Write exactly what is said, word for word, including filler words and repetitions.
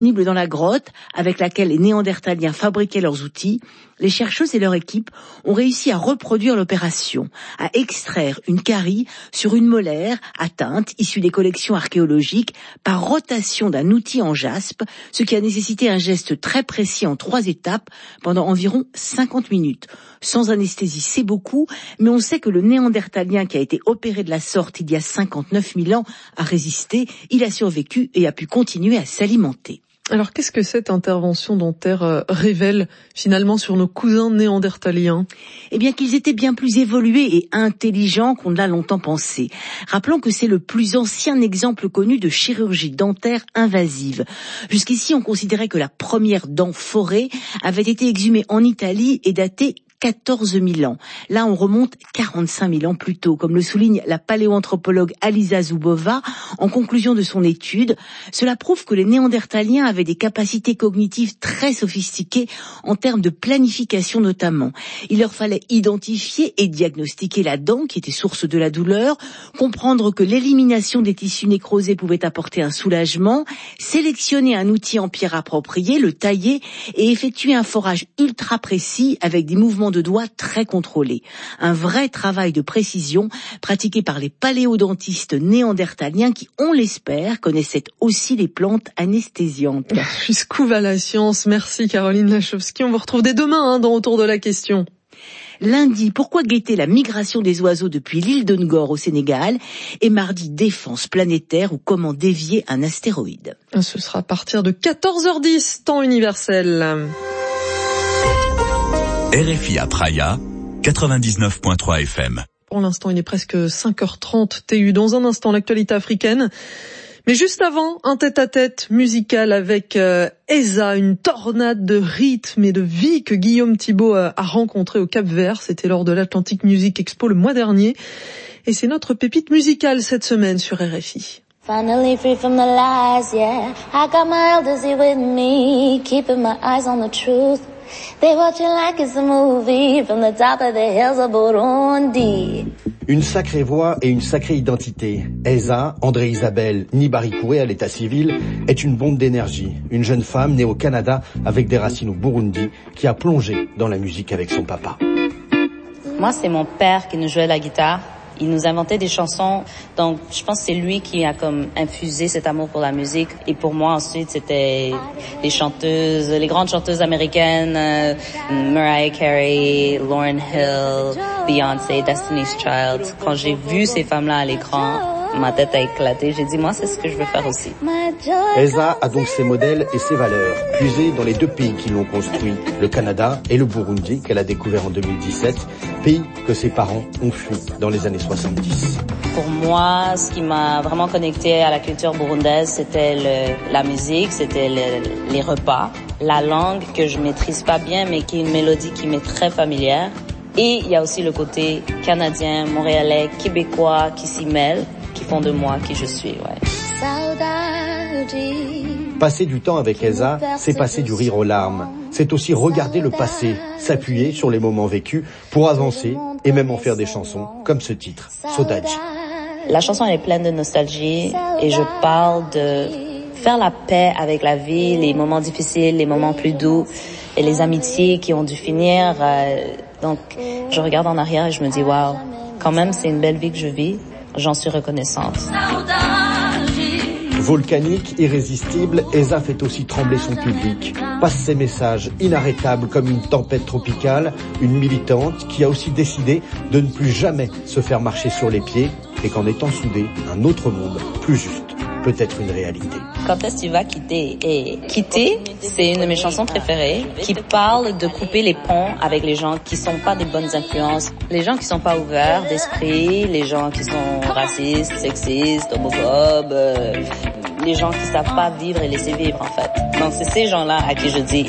Disponible dans la grotte avec laquelle les Néandertaliens fabriquaient leurs outils, les chercheuses et leur équipe ont réussi à reproduire l'opération, à extraire une carie sur une molaire atteinte issue des collections archéologiques par rotation d'un outil en jaspe, ce qui a nécessité un geste très précis en trois étapes pendant environ cinquante minutes. Sans anesthésie, c'est beaucoup, mais on sait que le Néandertalien qui a été opéré de la sorte il y a cinquante-neuf mille ans a résisté, il a survécu et a pu continuer à s'alimenter. Alors, qu'est-ce que cette intervention dentaire euh, révèle finalement sur nos cousins néandertaliens ? Eh bien, qu'ils étaient bien plus évolués et intelligents qu'on ne l'a longtemps pensé. Rappelons que c'est le plus ancien exemple connu de chirurgie dentaire invasive. Jusqu'ici, on considérait que la première dent forée avait été exhumée en Italie et datée quatorze mille ans. Là, on remonte quarante-cinq mille ans plus tôt, comme le souligne la paléoanthropologue Alisa Zubova en conclusion de son étude. Cela prouve que les Néandertaliens avaient des capacités cognitives très sophistiquées en termes de planification notamment. Il leur fallait identifier et diagnostiquer la dent qui était source de la douleur, comprendre que l'élimination des tissus nécrosés pouvait apporter un soulagement, sélectionner un outil en pierre approprié, le tailler et effectuer un forage ultra précis avec des mouvements de doigts très contrôlés. Un vrai travail de précision pratiqué par les paléodontistes néandertaliens qui, on l'espère, connaissaient aussi les plantes anesthésiantes. Jusqu'où va la science ? Merci Caroline Lachowski. On vous retrouve dès demain hein, dans Autour de la question. Lundi, pourquoi guetter la migration des oiseaux depuis l'île de Ngor au Sénégal ? Et mardi, défense planétaire ou comment dévier un astéroïde. Ce sera à partir de quatorze heures dix, temps universel. R F I à Praia, quatre-vingt-dix-neuf virgule trois F M. Pour l'instant, il est presque cinq heures trente T U. Dans un instant, l'actualité africaine. Mais juste avant, un tête-à-tête musical avec euh, Eza, une tornade de rythme et de vie que Guillaume Thibault euh, a rencontré au Cap-Vert. C'était lors de l'Atlantic Music Expo le mois dernier. Et c'est notre pépite musicale cette semaine sur R F I. Finally free from the lies, yeah. I got my elders here with me, keeping my eyes on the truth. They watching like it's a movie from the top of the hills of Burundi. Une sacrée voix et une sacrée identité. Eza, André Isabelle Nibarikoué à l'état civil, est une bombe d'énergie. Une jeune femme née au Canada avec des racines au Burundi qui a plongé dans la musique avec son papa. Moi, c'est mon père qui nous jouait la guitare. Il nous inventait des chansons, donc je pense que c'est lui qui a comme infusé cet amour pour la musique. Et pour moi ensuite, c'était les chanteuses, les grandes chanteuses américaines, euh, Mariah Carey, Lauryn Hill, Beyoncé, Destiny's Child. Quand j'ai vu ces femmes-là à l'écran, ma tête a éclaté. J'ai dit, moi, c'est ce que je veux faire aussi. Eza a donc ses modèles et ses valeurs, puisées dans les deux pays qui l'ont construit, le Canada et le Burundi, qu'elle a découvert en deux mille dix-sept, pays que ses parents ont fui dans les années soixante-dix. Pour moi, ce qui m'a vraiment connecté à la culture burundaise, c'était le, la musique, c'était le, les repas, la langue que je maîtrise pas bien, mais qui est une mélodie qui m'est très familière. Et il y a aussi le côté canadien, montréalais, québécois qui s'y mêlent, qui font de moi qui je suis, ouais. Passer du temps avec Eza, c'est passer du rire aux larmes. C'est aussi regarder le passé, s'appuyer sur les moments vécus pour avancer et même en faire des chansons, comme ce titre, Sodaji. La chanson elle est pleine de nostalgie et je parle de faire la paix avec la vie, les moments difficiles, les moments plus doux et les amitiés qui ont dû finir. Euh, donc, je regarde en arrière et je me dis, waouh, quand même, c'est une belle vie que je vis. J'en suis reconnaissante. Volcanique, irrésistible, Eza fait aussi trembler son public. Passe ses messages inarrêtables comme une tempête tropicale, une militante qui a aussi décidé de ne plus jamais se faire marcher sur les pieds et qu'en étant soudés, un autre monde, plus juste, peut être une réalité. Quand est-ce que tu vas quitter? Et quitter, c'est une de mes chansons préférées qui parle de couper les ponts avec les gens qui sont pas des bonnes influences, les gens qui sont pas ouverts d'esprit, les gens qui sont racistes, sexistes, homophobes, euh, les gens qui savent pas vivre et laisser vivre en fait. Donc c'est ces gens-là à qui je dis